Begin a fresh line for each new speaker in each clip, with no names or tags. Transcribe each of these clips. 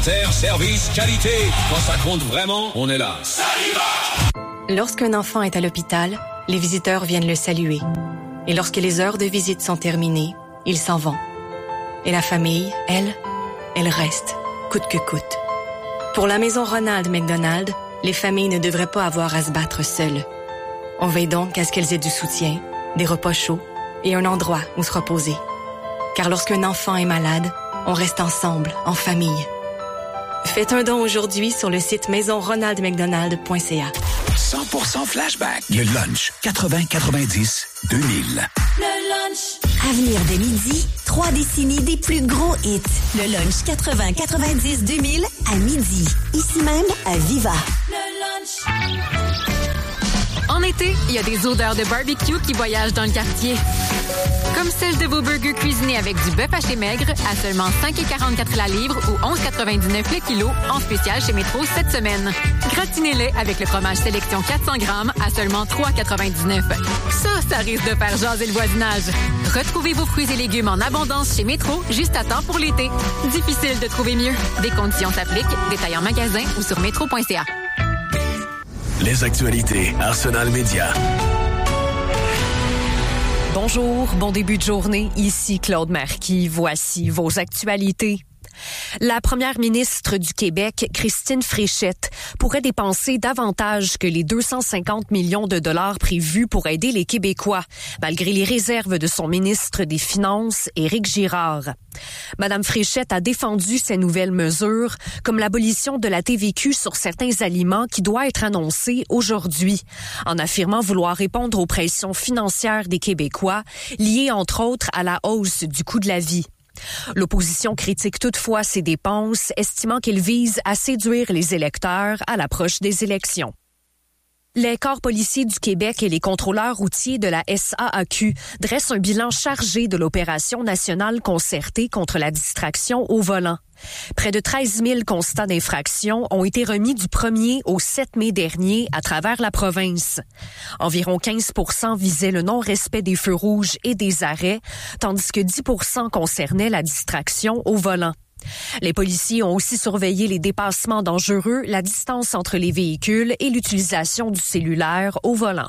Service, qualité. Quand ça compte vraiment, on est là.
Lorsqu'un enfant est à l'hôpital, les visiteurs viennent le saluer. Et lorsque les heures de visite sont terminées, ils s'en vont. Et la famille, elle reste, coûte que coûte. Pour la maison Ronald McDonald, les familles ne devraient pas avoir à se battre seules. On veille donc à ce qu'elles aient du soutien, des repas chauds et un endroit où se reposer. Car lorsqu'un enfant est malade, on reste ensemble, en famille. Faites un don aujourd'hui sur le site maisonronaldmcdonald.ca.
100% flashback. Le lunch 80-90-2000.
Le lunch. À venir de midi, 3 décennies des plus gros hits. Le lunch 80-90-2000 à midi. Ici même à Viva.
Le lunch. En été, il y a des odeurs de barbecue qui voyagent dans le quartier. Comme celle de vos burgers cuisinés avec du bœuf haché maigre à seulement 5,44 la livre ou 11,99 le kilo en spécial chez Métro cette semaine. Gratinez-les avec le fromage sélection 400 grammes à seulement 3,99. Ça risque de faire jaser le voisinage. Retrouvez vos fruits et légumes en abondance chez Métro juste à temps pour l'été. Difficile de trouver mieux. Des conditions s'appliquent. Détails en magasin ou sur métro.ca.
Les actualités Arsenal Média.
Bonjour, bon début de journée. Ici Claude Marquis. Voici vos actualités. La première ministre du Québec, Christine Fréchette, pourrait dépenser davantage que les 250 millions de dollars prévus pour aider les Québécois, malgré les réserves de son ministre des Finances, Éric Girard. Madame Fréchette a défendu ces nouvelles mesures, comme l'abolition de la TVQ sur certains aliments qui doit être annoncée aujourd'hui, en affirmant vouloir répondre aux pressions financières des Québécois, liées entre autres à la hausse du coût de la vie. L'opposition critique toutefois ces dépenses, estimant qu'elles visent à séduire les électeurs à l'approche des élections. Les corps policiers du Québec et les contrôleurs routiers de la SAAQ dressent un bilan chargé de l'opération nationale concertée contre la distraction au volant. Près de 13 000 constats d'infraction ont été remis du 1er au 7 mai dernier à travers la province. Environ 15 % visaient le non-respect des feux rouges et des arrêts, tandis que 10 % concernaient la distraction au volant. Les policiers ont aussi surveillé les dépassements dangereux, la distance entre les véhicules et l'utilisation du cellulaire au volant.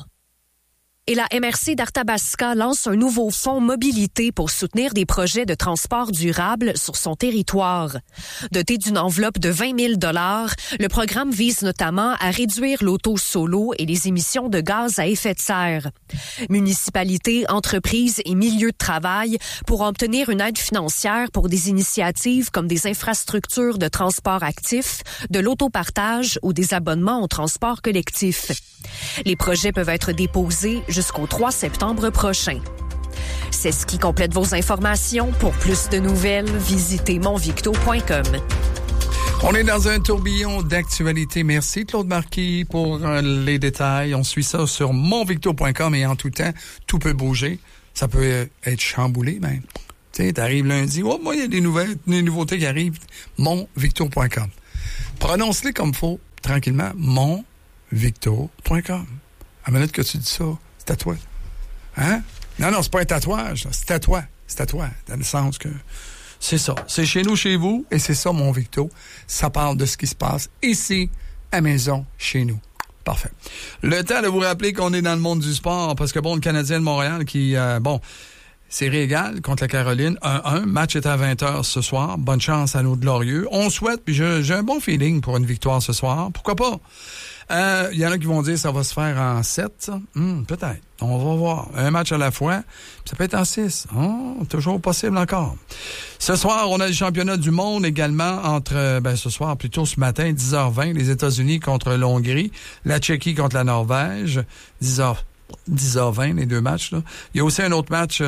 Et la MRC d'Arthabasca lance un nouveau fonds mobilité pour soutenir des projets de transport durable sur son territoire. Doté d'une enveloppe de 20 000 $, le programme vise notamment à réduire l'auto solo et les émissions de gaz à effet de serre. Municipalités, entreprises et milieux de travail pourront obtenir une aide financière pour des initiatives comme des infrastructures de transport actif, de l'autopartage ou des abonnements au transport collectif. Les projets peuvent être déposés jusqu'au 3 septembre prochain. C'est ce qui complète vos informations. Pour plus de nouvelles, visitez monvicto.com.
On est dans un tourbillon d'actualité. Merci Claude Marquis pour les détails. On suit ça sur monvicto.com et en tout temps, tout peut bouger. Ça peut être chamboulé même. Tu sais, t'arrives lundi, oh, moi, il y a des nouveautés qui arrivent. monvicto.com. Prononce-les comme faut, tranquillement. monvicto.com. À la minute que tu dis ça, c'est à toi. Hein? Non, c'est pas un tatouage. C'est à toi. C'est à toi. Dans le sens que c'est ça. C'est chez nous, chez vous. Et c'est ça, mon Victo. Ça parle de ce qui se passe ici, à maison, chez nous. Parfait. Le temps de vous rappeler qu'on est dans le monde du sport parce que, bon, le Canadien de Montréal qui, série égale contre la Caroline. 1-1. Match est à 20h ce soir. Bonne chance à nos glorieux. On souhaite, puis j'ai un bon feeling pour une victoire ce soir. Pourquoi pas? Il y en a qui vont dire que ça va se faire en 7, ça. Peut-être. On va voir. Un match à la fois. Ça peut être en 6. Toujours possible encore. Ce soir, on a le championnat du monde également entre, ce soir, plutôt ce matin, 10h20, les États-Unis contre l'Hongrie, la Tchéquie contre la Norvège, 10h20, les deux matchs, là. Il y a aussi deux autres matchs, à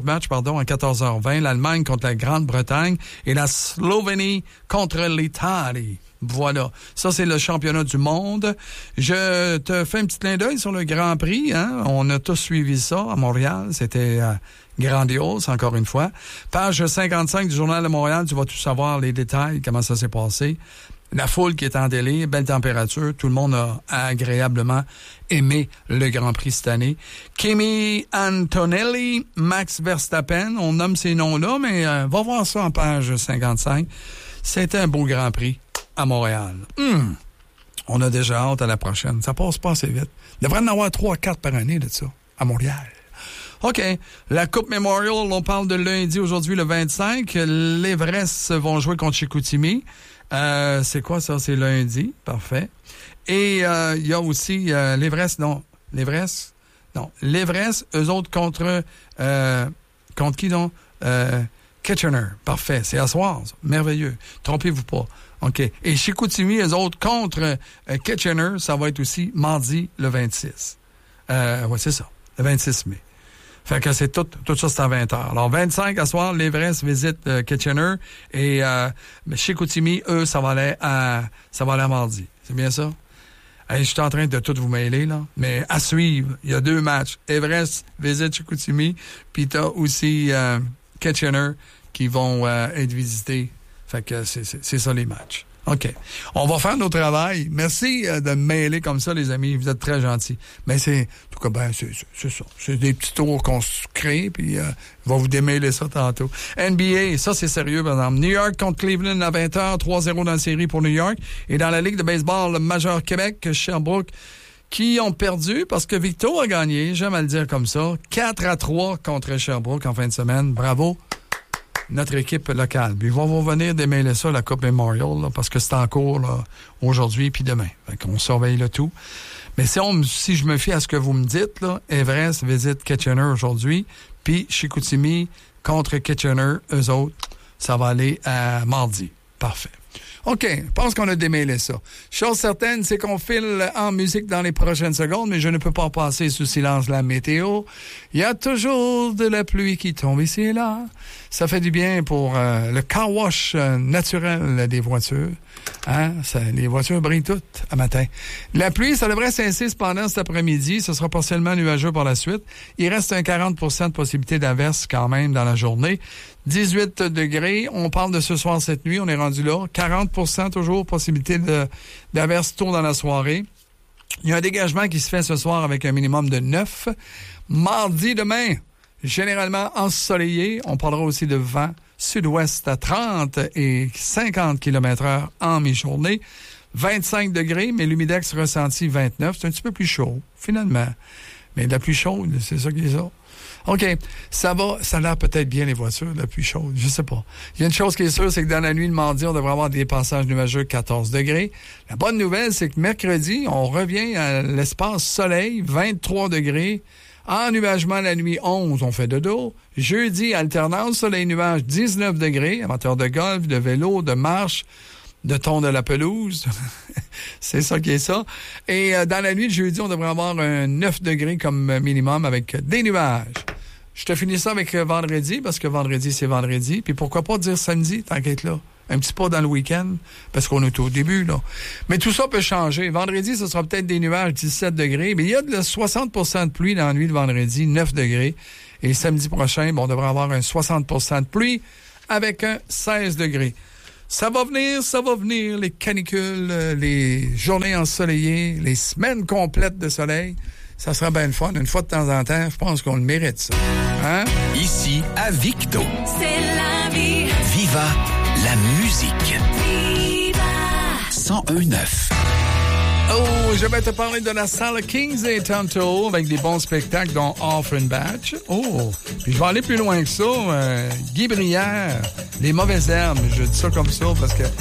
14h20, l'Allemagne contre la Grande-Bretagne et la Slovénie contre l'Italie. Voilà. Ça, c'est le championnat du monde. Je te fais un petit clin d'œil sur le Grand Prix, hein. On a tous suivi ça à Montréal. C'était grandiose, encore une fois. Page 55 du Journal de Montréal, tu vas tout savoir les détails, comment ça s'est passé. La foule qui est en délire, belle température. Tout le monde a agréablement aimé le Grand Prix cette année. Kimi Antonelli, Max Verstappen, on nomme ces noms-là, mais va voir ça en page 55. C'était un beau Grand Prix à Montréal. On a déjà hâte à la prochaine. Ça passe pas assez vite. Il devrait en avoir 3-4 par année de ça, à Montréal. OK. La Coupe Memorial, on parle de lundi, aujourd'hui, le 25. L'Everest vont jouer contre Chicoutimi. C'est quoi ça? C'est lundi. Parfait. Et il y a aussi l'Everest, l'Everest, eux autres contre qui donc? Kitchener. Parfait. C'est à soir. Merveilleux. Trompez-vous pas. OK. Et Chicoutimi, eux autres contre Kitchener, ça va être aussi mardi le 26. Ouais, c'est ça. Le 26 mai. Fait que c'est tout ça, c'est à 20h. Alors, 25 à soir, l'Everest visite Kitchener et Chicoutimi, eux, ça va aller à mardi. C'est bien ça? Hey, je suis en train de tout vous mêler, là. Mais à suivre, il y a 2 matchs. Everest visite Chicoutimi, puis t'as aussi Kitchener qui vont être visités. Fait que c'est ça les matchs. OK. On va faire notre travail. Merci de me mêler comme ça, les amis. Vous êtes très gentils. Mais c'est, en tout cas, ben, c'est ça. C'est des petits tours qu'on se crée, puis on va vous démêler ça tantôt. NBA, ça, c'est sérieux, par exemple. New York contre Cleveland à 20h, 3-0 dans la série pour New York. Et dans la Ligue de baseball majeur Québec, Sherbrooke, qui ont perdu parce que Victo a gagné, j'aime à le dire comme ça, 4-3 contre Sherbrooke en fin de semaine. Bravo. Notre équipe locale. Puis ils vont venir démêler ça, la Coupe Memorial, là, parce que c'est en cours là, aujourd'hui puis demain. Fait qu'on surveille le tout. Mais si je me fie à ce que vous me dites, là, Everest visite Kitchener aujourd'hui, puis Chicoutimi contre Kitchener, eux autres, ça va aller à mardi. Parfait. OK, je pense qu'on a démêlé ça. Chose certaine, c'est qu'on file en musique dans les prochaines secondes, mais je ne peux pas passer sous silence la météo. Il y a toujours de la pluie qui tombe ici et là. Ça fait du bien pour le car wash naturel des voitures. Hein? Les voitures brillent toutes à matin. La pluie, ça devrait cesser cependant cet après-midi. Ce sera partiellement nuageux par la suite. Il reste un 40% de possibilité d'averse quand même dans la journée. 18 degrés. On parle de ce soir, cette nuit. On est rendu là. 40% toujours possibilité d'averse tôt dans la soirée. Il y a un dégagement qui se fait ce soir avec un minimum de 9. Mardi demain, généralement ensoleillé. On parlera aussi de vent sud-ouest à 30 et 50 km/h en mi-journée. 25 degrés, mais l'humidex ressenti 29. C'est un petit peu plus chaud, finalement. Mais de la pluie chaude, c'est ça qui est ça. OK. Ça a l'air peut-être bien, les voitures, la pluie chaude. Je sais pas. Il y a une chose qui est sûre, c'est que dans la nuit de mardi, on devrait avoir des passages nuageux 14 degrés. La bonne nouvelle, c'est que mercredi, on revient à l'espace soleil, 23 degrés. Ennuagement la nuit, 11, on fait dodo. Jeudi, alternance soleil-nuage, 19 degrés. Amateur de golf, de vélo, de marche, de tondre la pelouse. C'est ça qui est ça. Et dans la nuit de jeudi, on devrait avoir un 9 degrés comme minimum avec des nuages. Je te finis ça avec vendredi, parce que vendredi, c'est vendredi. Puis pourquoi pas dire samedi, tant qu'être là. Un petit pas dans le week-end, parce qu'on est au début, là. Mais tout ça peut changer. Vendredi, ce sera peut-être des nuages, 17 degrés. Mais il y a de 60% de pluie dans la nuit de vendredi, 9 degrés. Et samedi prochain, on devrait avoir un 60% de pluie avec un 16 degrés. Ça va venir, les canicules, les journées ensoleillées, les semaines complètes de soleil. Ça sera bien le fun. Une fois de temps en temps, je pense qu'on le mérite, ça. Hein?
Ici, à Victo.
C'est la vie.
Viva la musique.
Viva.
101.9.
Oh, je vais te parler de la salle Kings et tantôt avec des bons spectacles dont Offenbach. Oh, puis je vais aller plus loin que ça. Guy Brière, Les Mauvaises Herbes. Je dis ça comme ça parce que